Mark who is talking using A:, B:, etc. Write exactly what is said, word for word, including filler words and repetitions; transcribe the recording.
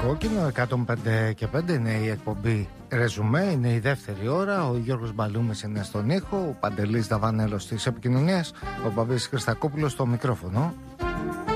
A: Κόκκινο εκατόν πέντε και πέντε είναι η εκπομπή Ρεζουμέ, είναι η δεύτερη ώρα. Ο Γιώργος Μπαλούμης είναι στον ήχο, ο Παντελής Δαβανέλος της επικοινωνίας, ο Παβής Χριστακόπουλος στο μικρόφωνο.